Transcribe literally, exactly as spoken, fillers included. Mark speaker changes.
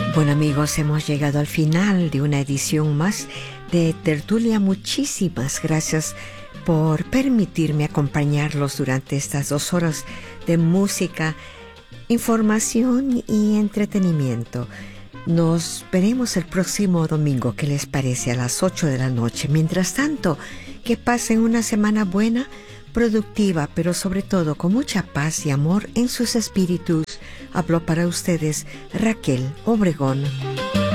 Speaker 1: Bueno amigos, hemos llegado al final de una edición más de Tertulia. Muchísimas gracias por permitirme acompañarlos durante estas dos horas de música, información y entretenimiento. Nos veremos el próximo domingo, ¿qué les parece? A las ocho de la noche. Mientras tanto, que pasen una semana buena, productiva, pero sobre todo con mucha paz y amor en sus espíritus. Habló para ustedes Raquel Obregón.